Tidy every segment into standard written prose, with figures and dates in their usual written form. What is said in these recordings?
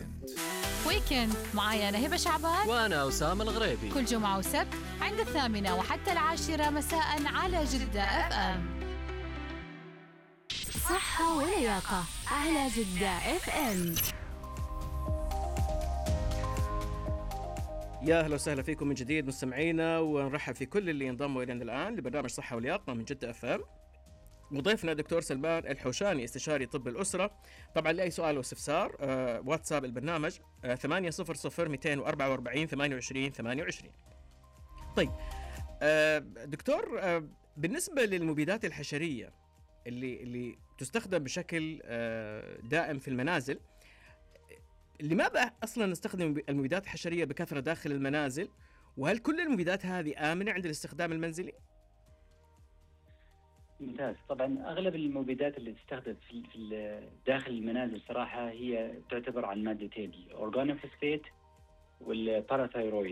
ويكند معايا أنا هبة شعبان وأنا أسامة الغريبي، كل جمعة وسبت عند 8 وحتى 10 مساء على جدة FM. صحة ولياقة على جدة FM. يا أهلا وسهلا فيكم من جديد مستمعينا، ونرحب في كل اللي ينضموا إلينا الآن لبرنامج صحة ولياقة من جدة FM. مضيفنا دكتور سلمان الحوشاني، استشاري طب الأسرة. طبعا لأي سؤال واستفسار واتساب البرنامج 800-244-28-28. طيب دكتور، بالنسبة للمبيدات الحشرية اللي تستخدم بشكل دائم في المنازل، لماذا أصلا نستخدم المبيدات الحشرية بكثرة داخل المنازل؟ وهل كل المبيدات هذه آمنة عند الاستخدام المنزلي؟ ممتاز. طبعا أغلب المبيدات اللي تستخدم في داخل المنازل صراحة هي تعتبر عن مادتين، الأورغانوفوسفات والباراثايرويد.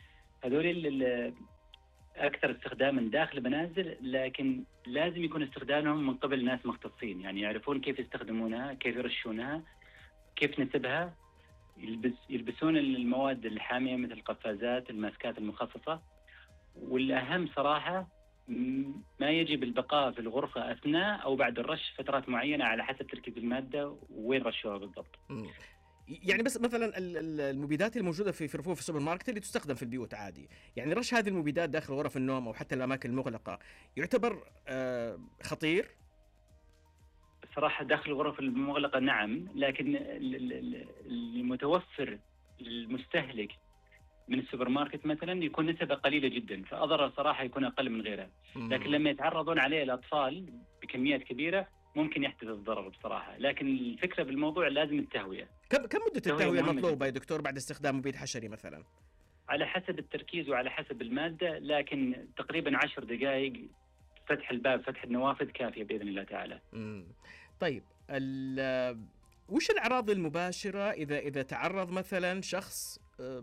هذول أكثر استخداما داخل المنازل، لكن لازم يكون استخدامهم من قبل ناس مختصين، يعني يعرفون كيف يستخدمونها، كيف يرشونها، كيف نسبها، يلبسون المواد الحامية مثل القفازات، الماسكات المخصصة. والأهم صراحة ما يجب البقاء في الغرفة أثناء أو بعد الرش فترات معينة على حسب تركيز المادة وين رشوها بالضبط. يعني بس مثلا المبيدات الموجودة في رفوف السوبر ماركت اللي تستخدم في البيوت عادي، يعني رش هذه المبيدات داخل غرف النوم أو حتى الأماكن المغلقة يعتبر خطير؟ صراحة داخل الغرف المغلقة نعم، لكن المتوفر للمستهلك من السوبر ماركت مثلا يكون نسبة قليلة جدا، فأضرر صراحة يكون أقل من غيرها. لكن لما يتعرضون عليه الأطفال بكميات كبيرة ممكن يحدث الضرر بصراحة. لكن الفكرة بالموضوع لازم التهوية. كم مدة التهوية المطلوبة يا دكتور بعد استخدام مبيد حشري مثلا؟ على حسب التركيز وعلى حسب المادة، لكن تقريبا 10 دقائق فتح الباب، فتح النوافذ كافية بإذن الله تعالى. طيب وش الأعراض المباشرة إذا تعرض مثلا شخص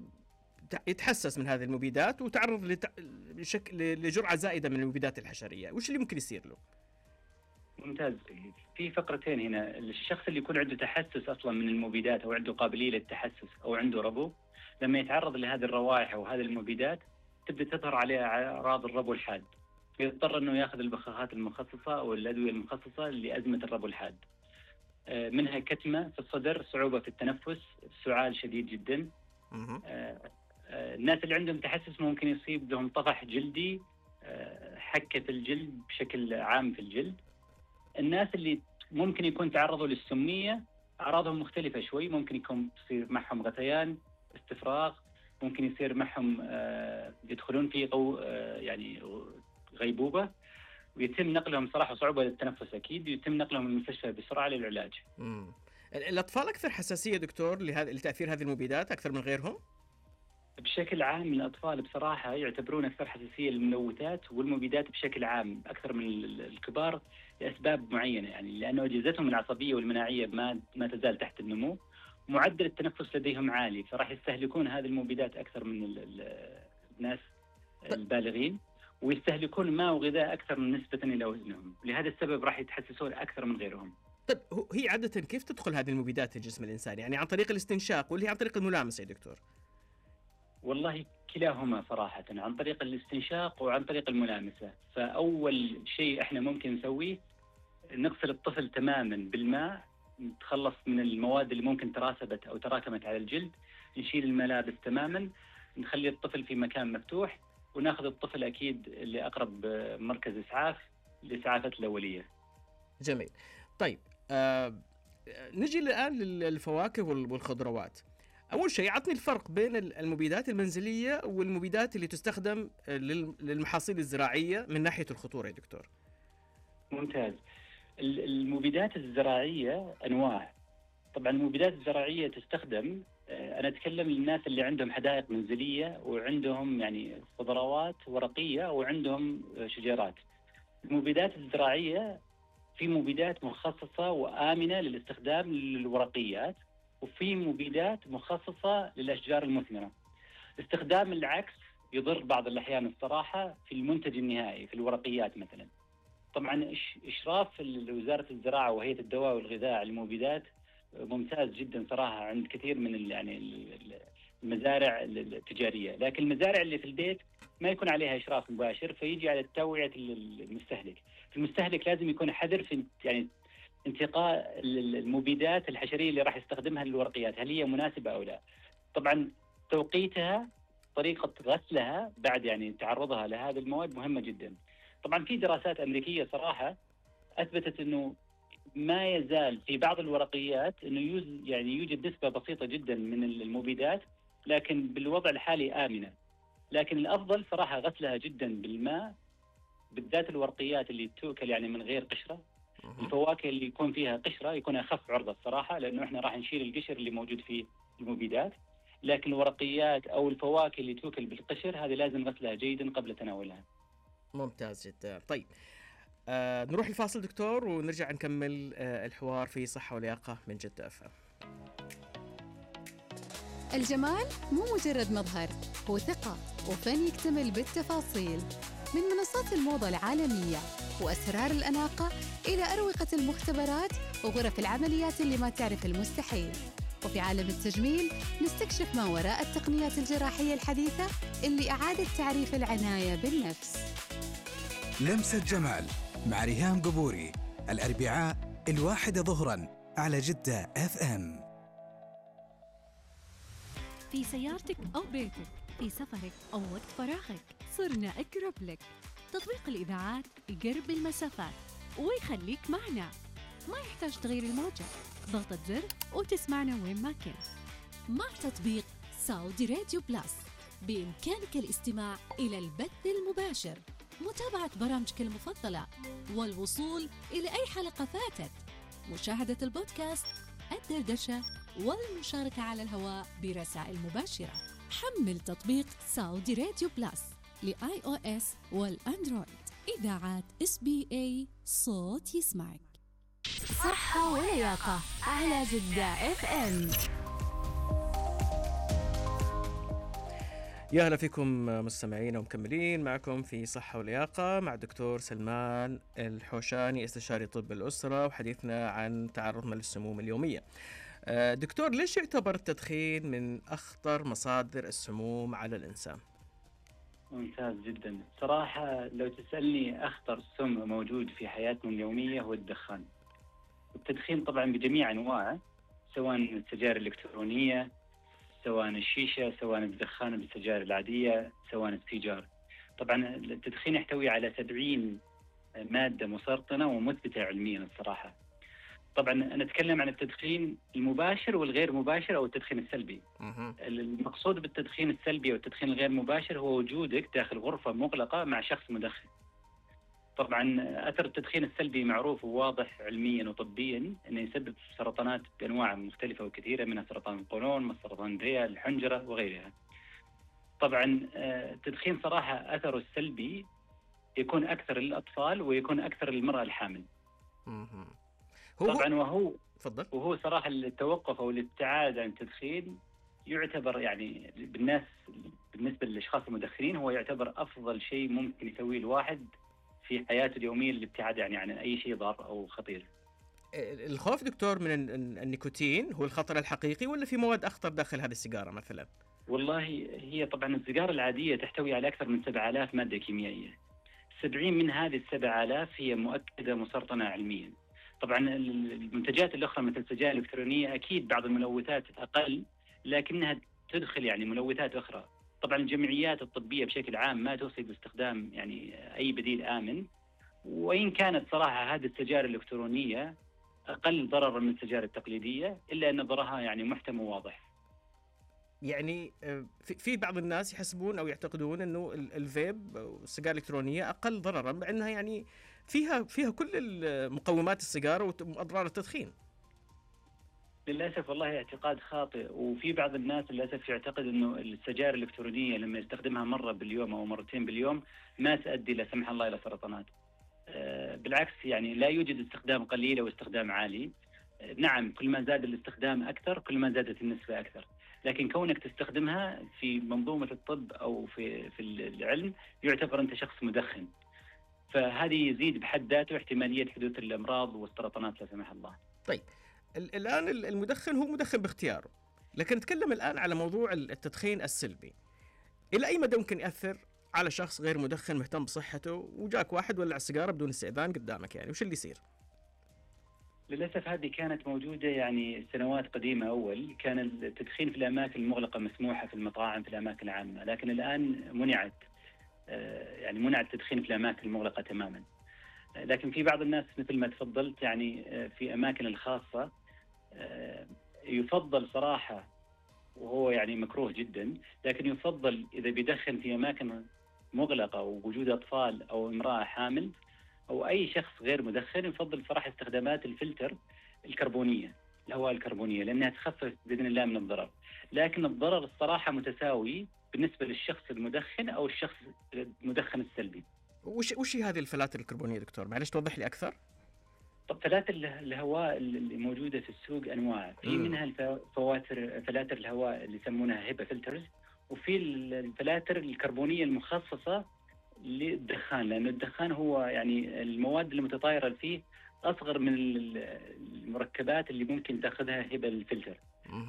يتحسس من هذه المبيدات وتعرض لجرعة زائدة من المبيدات الحشرية، وش اللي ممكن يصير له؟ ممتاز. في فقرتين هنا. الشخص اللي يكون عنده تحسس أصلا من المبيدات أو عنده قابلية للتحسس أو عنده ربو، لما يتعرض لهذه الروائح أو هذه المبيدات تبدأ تظهر عليه أعراض الربو الحاد، يضطر أنه يأخذ البخاخات المخصصة أو الأدوية المخصصة لأزمة الربو الحاد. منها كتمة في الصدر، صعوبة في التنفس، سعال شديد جدا. الناس اللي عندهم تحسس ممكن يصيب لهم طفح جلدي، حكة في الجلد بشكل عام في الجلد. الناس اللي ممكن يكون تعرضوا للسمية أعراضهم مختلفة شوي، ممكن يكون يصير معهم غثيان، استفراغ، ممكن يصير معهم يدخلون في يعني غيبوبة، ويتم نقلهم صراحة صعوبة للتنفس أكيد، ويتم نقلهم من المستشفى بسرعة للعلاج. الأطفال أكثر حساسية دكتور لتأثير هذه المبيدات أكثر من غيرهم؟ بشكل عام الأطفال بصراحة يعتبرون أكثر حساسية للملوثات والمبيدات بشكل عام أكثر من الكبار لأسباب معينة، يعني لأنه أجهزتهم العصبية والمناعية ما تزال تحت النمو، معدل التنفس لديهم عالي، فراح يستهلكون هذه المبيدات أكثر من الناس البالغين، ويستهلكون ماء وغذاء أكثر من نسبة إلى وزنهم، لهذا السبب راح يتحسسون أكثر من غيرهم. طيب هي عادة كيف تدخل هذه المبيدات في جسم الإنسان؟ يعني عن طريق الاستنشاق ولا عن طريق الملامسة يا دكتور؟ والله كلاهما صراحة، عن طريق الاستنشاق وعن طريق الملامسة. فأول شيء احنا ممكن نسويه نغسل الطفل تماما بالماء، نتخلص من المواد اللي ممكن تراسبت أو تراكمت على الجلد، نشيل الملابس تماما، نخلي الطفل في مكان مفتوح، وناخذ الطفل أكيد لأقرب مركز إسعاف للإسعافات الأولية. جميل. طيب نجي الآن للفواكه والخضروات. أول شيء عطني الفرق بين المبيدات المنزلية والمبيدات اللي تستخدم للمحاصيل الزراعية من ناحية الخطورة يا دكتور. ممتاز. المبيدات الزراعية أنواع. طبعا المبيدات الزراعية تستخدم، أنا أتكلم للناس اللي عندهم حدائق منزلية وعندهم يعني خضروات ورقية وعندهم شجيرات. المبيدات الزراعية في مبيدات مخصصة وآمنة للاستخدام للورقيات، وفي مبيدات مخصصة للأشجار المثمرة. استخدام العكس يضر بعض الأحيان الصراحة في المنتج النهائي في الورقيات مثلا. طبعا إشراف وزارة الزراعة وهيئة الدواء والغذاء على المبيدات ممتاز جدا صراحة عند كثير من المزارع التجارية، لكن المزارع اللي في البيت ما يكون عليها إشراف مباشر، فيجي على توعية المستهلك. المستهلك لازم يكون حذر في يعني انتقاء المبيدات الحشرية اللي راح يستخدمها للورقيات، هل هي مناسبة أو لا. طبعا توقيتها، طريقة غسلها بعد يعني تعرضها لهذه المواد مهمة جدا. طبعا في دراسات أمريكية صراحة أثبتت أنه ما يزال في بعض الورقيات أنه يوجد نسبة بسيطة جدا من المبيدات، لكن بالوضع الحالي آمنة. لكن الأفضل صراحة غسلها جدا بالماء، بالذات الورقيات اللي تؤكل يعني من غير قشرة. الفواكه اللي يكون فيها قشرة يكون أخف عرضة الصراحة، لأنه إحنا راح نشيل القشر اللي موجود فيه المبيدات. لكن الورقيات أو الفواكه اللي تؤكل بالقشر هذه لازم غسلها جيدا قبل تناولها. ممتاز جدا. طيب نروح الفاصل دكتور ونرجع نكمل الحوار في صحة ولياقة من جدة FM. الجمال مو مجرد مظهر، هو ثقة وفن يكتمل بالتفاصيل. من منصات الموضة العالمية وأسرار الأناقة إلى أروقة المختبرات وغرف العمليات اللي ما تعرف المستحيل. وفي عالم التجميل نستكشف ما وراء التقنيات الجراحية الحديثة اللي أعادت تعريف العناية بالنفس. لمسة جمال مع ريهام قبوري، الأربعاء 1 ظهراً على جدة FM. في سيارتك أو بيتك، في سفرك أو وقت فراغك، صرنا أقرب لك. تطبيق الإذاعات يقرب المسافات ويخليك معنا، ما يحتاج تغيير الموجة، ضغطة زر وتسمعنا وين ما كنت. مع تطبيق سعودي راديو بلس بإمكانك الاستماع إلى البث المباشر، متابعة برامجك المفضلة، والوصول إلى أي حلقة فاتت، مشاهدة البودكاست، الدردشة، والمشاركة على الهواء برسائل مباشرة. حمل تطبيق سعودي راديو بلس لآي أو إس والأندرويد. إذاعات SBA، صوت يسمعك. صحة ولياقة على جدة FM. يا هلا فيكم مستمعين ومكملين معكم في صحة ولياقة مع الدكتور سلمان الحوشاني، استشاري طب الأسرة، وحديثنا عن تعرضنا للسموم اليومية. دكتور، ليش يعتبر التدخين من أخطر مصادر السموم على الإنسان؟ ممتاز جدا. صراحة لو تسألني أخطر سم موجود في حياتنا اليومية هو الدخان. التدخين طبعا بجميع أنواعه، سواء السجائر الإلكترونية، سواء الشيشة، سواء الدخان بالسجائر العادية، سواء السيجار. طبعا التدخين يحتوي على 70 مادة مسرطنة ومثبتة علميا الصراحة. طبعا أنا أتكلم عن التدخين المباشر والغير مباشر أو التدخين السلبي. المقصود بالتدخين السلبي أو التدخين الغير مباشر هو وجودك داخل غرفة مغلقة مع شخص مدخن. طبعا أثر التدخين السلبي معروف وواضح علميا وطبيا أنه يسبب سرطانات بأنواع مختلفة وكثيرة، منها سرطان القولون، سرطان الرئة، الحنجرة وغيرها. طبعا التدخين صراحة أثره السلبي يكون أكثر للأطفال ويكون أكثر للمرأة الحامل. طبعا وهو صراحة التوقف أو الابتعاد عن التدخين يعتبر يعني بالنسبة للأشخاص المدخنين هو يعتبر أفضل شيء ممكن يسويه الواحد في حياته اليومية، الابتعاد يعني عن أي شيء ضار أو خطير. الخوف دكتور من النيكوتين هو الخطر الحقيقي، ولا في مواد أخطر داخل هذه السيجارة مثلا؟ والله هي طبعا السيجارة العادية تحتوي على أكثر من 7000 مادة كيميائية. 70 من هذه 7000 هي مؤكدة مسرطنة علميا. طبعا المنتجات الأخرى مثل السجائر الإلكترونية أكيد بعض الملوثات أقل، لكنها تدخل يعني ملوثات أخرى. طبعا الجمعيات الطبية بشكل عام ما توصي باستخدام يعني أي بديل آمن، وإن كانت صراحة هذه السجائر الإلكترونية أقل ضررا من السجائر التقليدية، إلا أن ضررها يعني محتمل واضح. يعني في بعض الناس يحسبون أو يعتقدون أنه الفيب والسجائر الإلكترونية أقل ضررا، مع أنها يعني فيها كل مقومات السيجارة وأضرار التدخين. للأسف والله اعتقاد خاطئ، وفي بعض الناس للأسف يعتقد أنه السجائر الإلكترونية لما يستخدمها مرة باليوم أو مرتين باليوم ما تؤدي لا سمح الله إلى سرطانات. بالعكس يعني لا يوجد استخدام قليل أو استخدام عالي. نعم كل ما زاد الاستخدام أكثر كل ما زادت النسبة أكثر، لكن كونك تستخدمها في منظومة الطب أو في العلم يعتبر أنت شخص مدخن، فهذه يزيد بحد ذاته احتمالية حدوث الأمراض والسرطانات لا سمح الله. طيب الآن المدخن هو مدخن باختياره، لكن نتكلم الآن على موضوع التدخين السلبي. إلى أي مدى ممكن يأثر على شخص غير مدخن مهتم بصحته، وجاك واحد ولع سيجارة بدون استئذان قدامك، يعني وش اللي يصير؟ للأسف هذه كانت موجودة يعني سنوات قديمة. أول كان التدخين في الأماكن المغلقة مسموحة، في المطاعم، في الأماكن العامة، لكن الآن منعت، يعني منع التدخين في الأماكن المغلقة تماما. لكن في بعض الناس مثل ما تفضلت يعني في أماكن الخاصة يفضل صراحة، وهو يعني مكروه جدا، لكن يفضل إذا بيدخن في أماكن مغلقة ووجود أطفال أو امرأة حامل أو أي شخص غير مدخن، يفضل صراحة استخدامات الفلتر الكربونية، الهواء الكربونية، لأنها تخفف بإذن الله من الضرر. لكن الضرر الصراحة متساوي بالنسبة للشخص المدخن أو الشخص المدخن السلبي. وش هي هذه الفلاتر الكربونية دكتور؟ معلش توضح لي أكثر. طب فلاتر الهواء اللي موجودة في السوق أنواع، في منها فلاتر الهواء اللي يسمونها هيبا فلترز، وفي الفلاتر الكربونية المخصصة للدخان، لأن الدخان هو يعني المواد المتطايرة فيه أصغر من المركبات اللي ممكن تأخذها هبة الفلتر.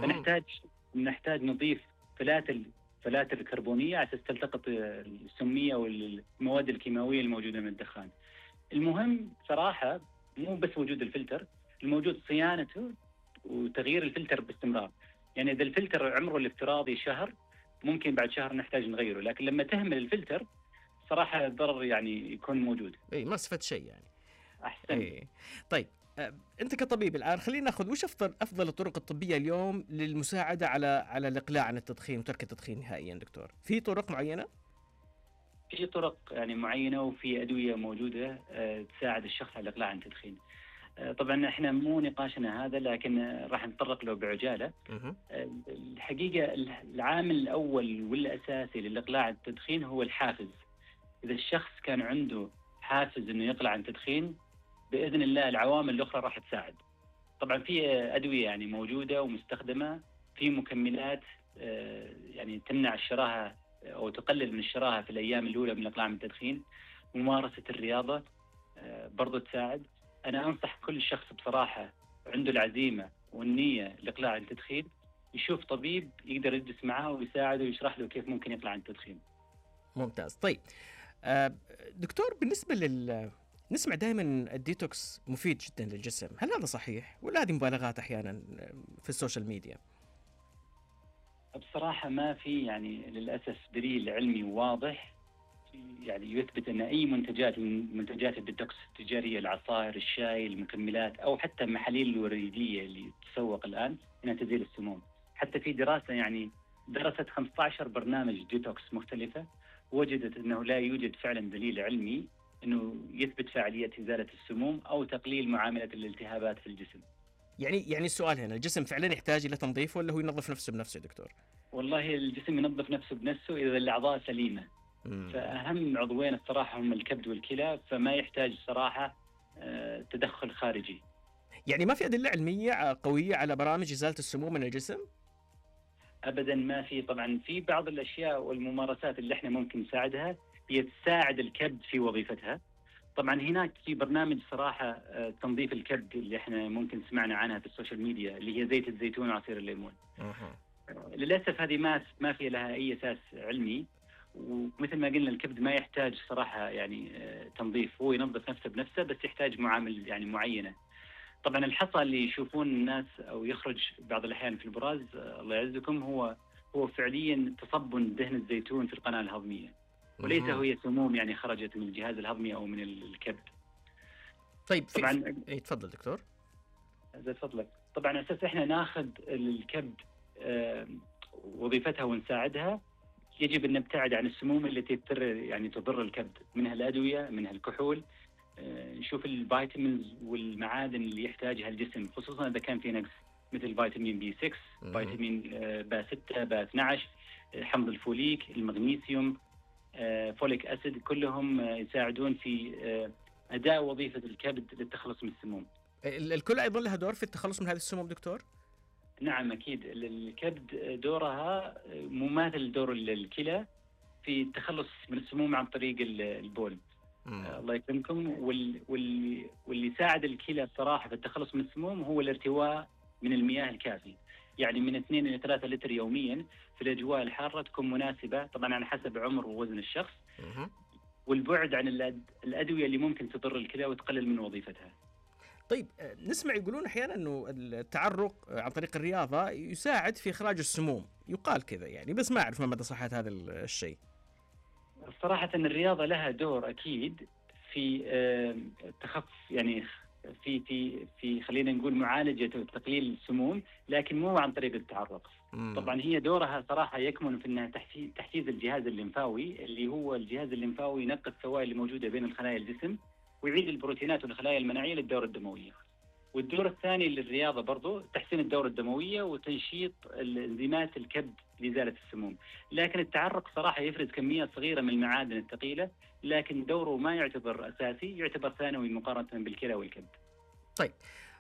فنحتاج نضيف فلاتر كربونية عشان تلتقط السمية والمواد الكيماوية الموجودة من الدخان. المهم صراحة مو بس وجود الفلتر، الموجود صيانته وتغيير الفلتر باستمرار. يعني إذا الفلتر عمره الافتراضي شهر، ممكن بعد شهر نحتاج نغيره، لكن لما تهمل الفلتر صراحة الضرر يعني يكون موجود. ما استفدت شيء يعني. أحسن. طيب أنت كطبيب الآن خلينا نأخذ وش أفضل الطرق الطبية اليوم للمساعدة على الإقلاع عن التدخين وترك التدخين نهائيا دكتور؟ في طرق معينة؟ في طرق يعني معينة، وفي أدوية موجودة تساعد الشخص على الإقلاع عن التدخين. طبعا احنا مو نقاشنا هذا، لكن راح نتطرق له بعجالة. الحقيقة العامل الأول والأساسي للإقلاع عن التدخين هو الحافز. إذا الشخص كان عنده حافز إنه يقلع عن التدخين، بإذن الله العوامل الأخرى راح تساعد. طبعا في أدوية يعني موجودة ومستخدمة، في مكملات يعني تمنع الشراهة أو تقلل من الشراهة في الأيام الأولى من الإقلاع من التدخين. ممارسة الرياضة برضو تساعد. أنا أنصح كل شخص بصراحة عنده العزيمة والنية للإقلاع عن التدخين يشوف طبيب يقدر يجلس معه ويساعده ويشرح له كيف ممكن يقلع عن التدخين. ممتاز. طيب دكتور، بالنسبة نسمع دائما الديتوكس مفيد جدا للجسم، هل هذا صحيح ولا هذه مبالغات أحيانا في السوشيال ميديا؟ بصراحة ما في يعني للأسف دليل علمي واضح يعني يثبت أن أي منتجات الديتوكس التجارية، العصائر، الشاي، المكملات، أو حتى المحاليل الوريدية اللي تسوق الآن أنها تزيل السموم. حتى في دراسة يعني درست 15 برنامج ديتوكس مختلفة، وجدت أنه لا يوجد فعلا دليل علمي أنه يثبت فعالية إزالة السموم أو تقليل معاملة الالتهابات في الجسم. يعني السؤال هنا، الجسم فعلا يحتاج إلى تنظيف ولا هو ينظف نفسه بنفسه يا دكتور؟ والله الجسم ينظف نفسه بنفسه إذا الأعضاء سليمة. فأهم عضوين الصراحة هم الكبد والكلى، فما يحتاج صراحة تدخل خارجي. يعني ما في أدلة علمية قوية على برامج إزالة السموم من الجسم؟ أبدا ما في. طبعا في بعض الأشياء والممارسات اللي احنا ممكن نساعدها هي تساعد الكبد في وظيفتها. طبعا هناك في برنامج صراحة تنظيف الكبد اللي احنا ممكن سمعنا عنها في السوشيال ميديا، اللي هي زيت الزيتون وعصير الليمون. للأسف هذه ما في لها أي أساس علمي، ومثل ما قلنا الكبد ما يحتاج صراحة يعني تنظيف، هو ينظف نفسه بنفسه، بس يحتاج معامل يعني معينة. طبعا الحصى اللي يشوفون الناس أو يخرج بعض الأحيان في البراز الله يعزكم هو فعليا تصبن دهن الزيتون في القناة الهضمية، وليس هي سموم يعني خرجت من الجهاز الهضمي أو من الكبد. طيب طبعا تفضل دكتور. تفضلك. طبعا أساس إحنا ناخذ الكبد وظيفتها ونساعدها، يجب أن نبتعد عن السموم التي تضر الكبد، منها الأدوية، منها الكحول. نشوف الفيتامينز والمعادن اللي يحتاجها الجسم، خصوصا إذا كان في نقص، مثل فيتامين بي 6، فيتامين با 6، با 12، حمض الفوليك، المغنيسيوم، فوليك أسيد، كلهم يساعدون في أداء وظيفة الكبد للتخلص من السموم. الكلى أيضا لها دور في التخلص من هذه السموم دكتور؟ نعم أكيد. الكبد دورها مماثل لدور الكلى في التخلص من السموم عن طريق البول. الله يكرمكم. واللي يساعد الكلى الصراحة في التخلص من السموم هو الارتواء من المياه الكافي. يعني من 2 إلى 3 لتر يوميا في الأجواء الحارة تكون مناسبة، طبعا على حسب عمر ووزن الشخص، والبعد عن الأدوية اللي ممكن تضر الكلى وتقلل من وظيفتها. طيب نسمع يقولون أحيانا أنه التعرق عن طريق الرياضة يساعد في إخراج السموم، يقال كذا يعني، بس ما أعرف ما مدى صحة هذا الشيء. صراحة أن الرياضة لها دور أكيد في تخفف، يعني في خلينا نقول معالجة وتقليل السموم، لكن مو عن طريق التعرق. طبعا هي دورها صراحة يكمن في أنها تحفيز الجهاز الليمفاوي، اللي هو الجهاز الليمفاوي ينقي السوائل اللي موجودة بين الخلايا الجسم، ويعيد البروتينات والخلايا المناعية للدورة الدموية. والدور الثاني للرياضة برضو تحسين الدورة الدموية وتنشيط الإنزيمات الكبد لإزالة السموم. لكن التعرق صراحة يفرز كميات صغيرة من المعادن الثقيلة، لكن دوره ما يعتبر أساسي، يعتبر ثانوي مقارنة بالكلى والكبد. طيب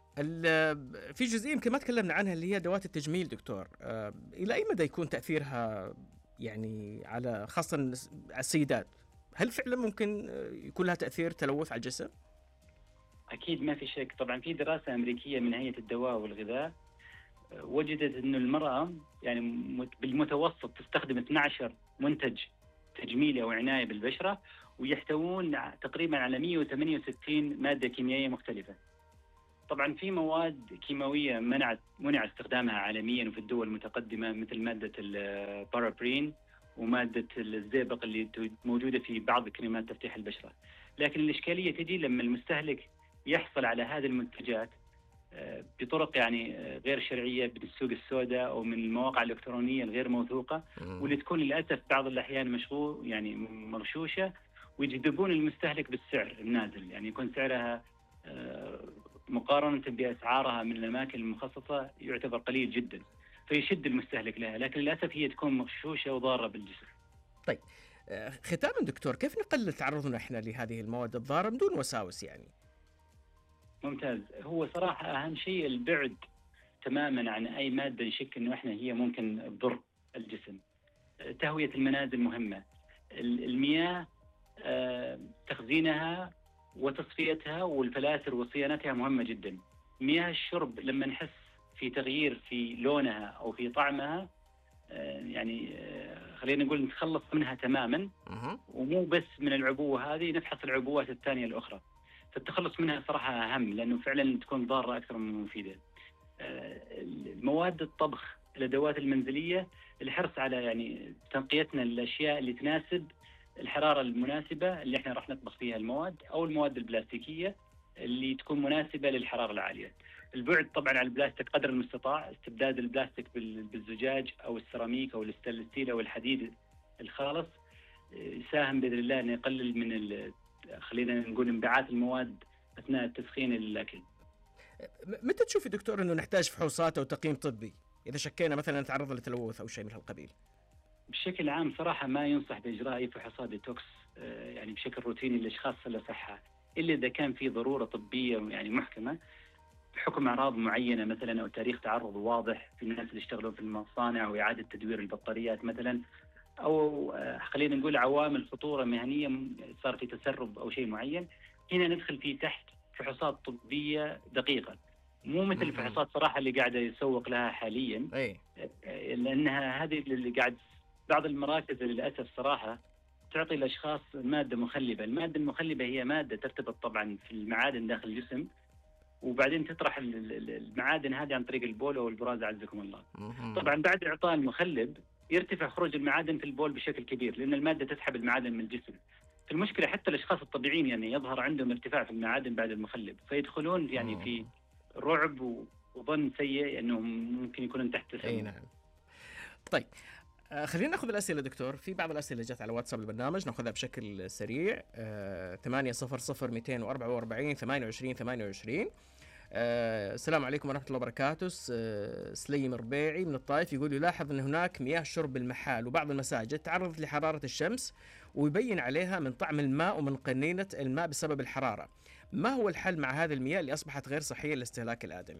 في جزئية يمكن ما تكلمنا عنها اللي هي أدوات التجميل دكتور، إلى أي مدى يكون تأثيرها يعني على خاصة السيدات؟ هل فعلا ممكن يكون لها تأثير تلوث على الجسم؟ أكيد ما في شك. طبعا في دراسة أمريكية من هيئة الدواء والغذاء وجدت أن المرأة يعني بالمتوسط تستخدم 12 منتج تجميلي أو عناية بالبشرة، ويحتوون تقريبا على 168 مادة كيميائية مختلفة. طبعا في مواد كيماوية منع استخدامها عالميا وفي الدول المتقدمة، مثل مادة البارابرين ومادة الزئبق اللي موجودة في بعض كريمات تفتيح البشرة. لكن الإشكالية تجي لما المستهلك يحصل على هذه المنتجات بطرق يعني غير شرعية من السوق السوداء أو من المواقع الإلكترونية الغير موثوقة، واللي تكون للأسف بعض الأحيان يعني مغشوشة، ويجذبون المستهلك بالسعر النازل، يعني يكون سعرها مقارنة بأسعارها من الأماكن المخصصة يعتبر قليل جدا، فيشد المستهلك لها، لكن للأسف هي تكون مغشوشة وضارة بالجسم. طيب ختاما دكتور، كيف نقلل تعرضنا احنا لهذه المواد الضارة بدون وساوس يعني؟ ممتاز. هو صراحة أهم شيء البعد تماما عن أي مادة نشك إنه إحنا هي ممكن تضر الجسم. تهوية المنازل مهمة، المياه تخزينها وتصفيتها والفلاتر وصيانتها مهمة جدا. مياه الشرب لما نحس في تغيير في لونها أو في طعمها يعني خلينا نقول نتخلص منها تماما، ومو بس من العبوة هذه، نفحص العبوات الثانية الأخرى. فالتخلص منها صراحة أهم، لأنه فعلا تكون ضارة أكثر من مفيدة. مواد الطبخ، الأدوات المنزلية، الحرص على يعني تنقيتنا الأشياء اللي تناسب الحرارة المناسبة اللي احنا راح نطبخ فيها المواد، أو المواد البلاستيكية اللي تكون مناسبة للحرارة العالية. البعد طبعا عن البلاستيك قدر المستطاع، استبداد البلاستيك بالزجاج أو السيراميك أو الستانلس ستيل أو الحديد الخالص يساهم بإذن الله أن يقلل من خلينا نقول انبعاث المواد أثناء التسخين للأكل. متى تشوفي دكتور أنه نحتاج فحوصات أو تقييم طبي إذا شكينا مثلا نتعرض لتلوث أو شيء من هالقبيل؟ بشكل عام صراحة ما ينصح بإجراء أي فحوصات ديتوكس يعني بشكل روتيني للأشخاص الأصحاء، إلا إذا كان في ضرورة طبية يعني محكمة بحكم أعراض معينة مثلا، أو تاريخ تعرض واضح في الناس اللي يشتغلون في المصانع وإعادة تدوير البطاريات مثلا، أو خلينا نقول عوامل خطورة مهنية صار في تسرب أو شيء معين. هنا ندخل فيه تحت فحوصات طبية دقيقة، مو مثل الفحوصات صراحة اللي قاعدة يسوق لها حاليا، لأنها هذه اللي قاعد بعض المراكز للأسف صراحة تعطي الأشخاص مادة مخلبة. المادة المخلبة هي مادة ترتبط طبعا في المعادن داخل الجسم، وبعدين تطرح المعادن هذه عن طريق البول أو البراز عزكم الله. طبعا بعد إعطاء المخلب يرتفع خروج المعادن في البول بشكل كبير، لأن المادة تسحب المعادن من الجسم. المشكلة حتى الأشخاص الطبيعيين يعني يظهر عندهم ارتفاع في المعادن بعد المخلب، فيدخلون يعني في رعب وظن سيء أنهم ممكن يكونون تحت تسمم. نعم. طيب خلينا ناخذ الأسئلة دكتور. في بعض الأسئلة جت على واتساب البرنامج ناخذها بشكل سريع. 800 28 28. السلام عليكم ورحمة الله وبركاته. سليم ربيعي من الطائف يقول يلاحظ أن هناك مياه شرب بالمحال وبعض المساجد تعرضت لحرارة الشمس، ويبين عليها من طعم الماء ومن قنينة الماء بسبب الحرارة. ما هو الحل مع هذه المياه اللي أصبحت غير صحية لاستهلاك الآدمي؟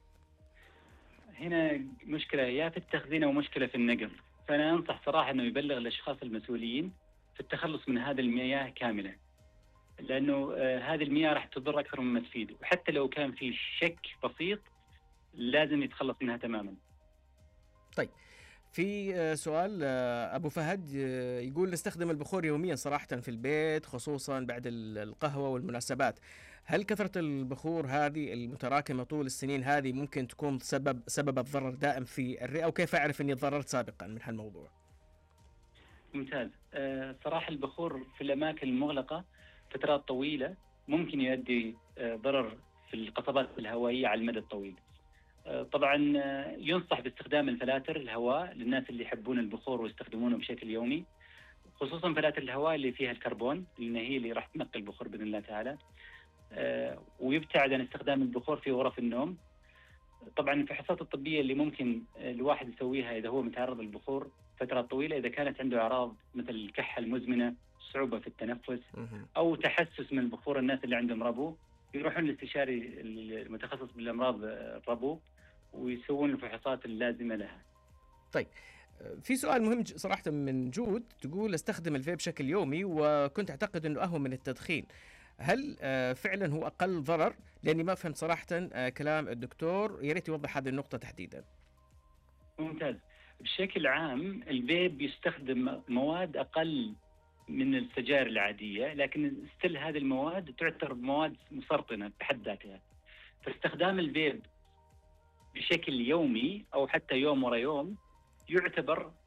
هنا مشكلة يا في التخزين أو مشكلة في النقل. فأنا أنصح صراحة أنه يبلغ الأشخاص المسؤولين في التخلص من هذه المياه كاملة، لأنه هذه المياه راح تضر أكثر مما تفيد. وحتى لو كان في شك بسيط لازم يتخلص منها تماما. طيب، في سؤال أبو فهد يقول نستخدم البخور يوميا صراحة في البيت، خصوصا بعد القهوة والمناسبات. هل كثرة البخور هذه المتراكمة طول السنين هذه ممكن تكون سبب الضرر دائم في الرئة؟ وكيف أعرف أني تضررت سابقا من هالموضوع؟ ممتاز. صراحة البخور في الأماكن المغلقة فترات طويلة ممكن يؤدي ضرر في القصبات الهوائية على المدى الطويل. طبعا ينصح باستخدام الفلاتر الهواء للناس اللي يحبون البخور ويستخدمونه بشكل يومي، خصوصا فلاتر الهواء اللي فيها الكربون، لأن هي اللي راح تنقي البخور بإذن الله تعالى. ويبتعد عن استخدام البخور في غرف النوم. طبعا الفحوصات الطبية اللي ممكن الواحد يسويها إذا هو متعرض للبخور فترات طويلة، إذا كانت عنده أعراض مثل الكحة المزمنة، صعوبة في التنفس، أو تحسس من البخور، الناس اللي عندهم ربو يروحون لاستشاري المتخصص بالأمراض الربو ويسوون الفحوصات اللازمة لها. طيب، في سؤال مهم صراحة من جود، تقول استخدم الفيب بشكل يومي وكنت أعتقد أنه أهون من التدخين. هل فعلا هو أقل ضرر؟ لأني ما فهمت صراحة كلام الدكتور، يا ريت يوضح هذه النقطة تحديدا. ممتاز. بشكل عام الفيب يستخدم مواد أقل من السجائر العادية، لكن ستيل هذه المواد تعتبر مواد مسرطنة بحد ذاتها. فاستخدام الفيب بشكل يومي أو حتى يوم ورا يوم يعتبر